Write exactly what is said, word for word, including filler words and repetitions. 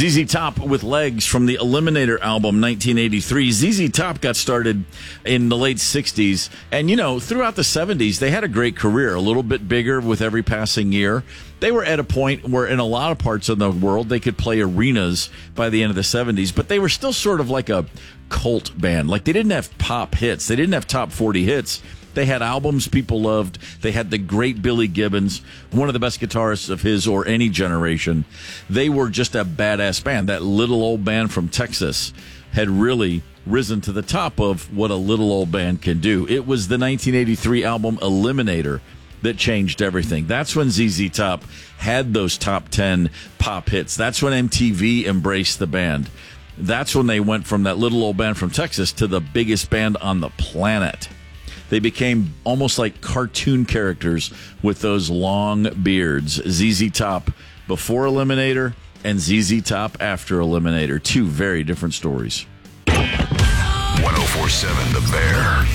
Z Z Top with Legs from the Eliminator album nineteen eighty-three. Z Z Top got started in the late sixties. And, you know, throughout the seventies, they had a great career, a little bit bigger with every passing year. They were at a point where in a lot of parts of the world, they could play arenas by the end of the seventies. But they were still sort of like a cult band. Like, they didn't have pop hits. They didn't have top forty hits. They had albums people loved. They had the great Billy Gibbons, one of the best guitarists of his or any generation. They were just a badass band. That little old band from Texas had really risen to the top of what a little old band can do. It was the nineteen eighty-three album Eliminator that changed everything. That's when Z Z Top had those top ten pop hits. That's when M T V embraced the band. That's when they went from that little old band from Texas to the biggest band on the planet. They became almost like cartoon characters with those long beards. Z Z Top before Eliminator and Z Z Top after Eliminator. Two very different stories. one oh four point seven The Bear.